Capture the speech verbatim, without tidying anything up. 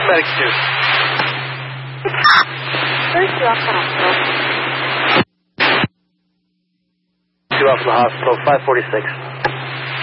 medic two. First two off the hospital. Two off the hospital, five forty-six.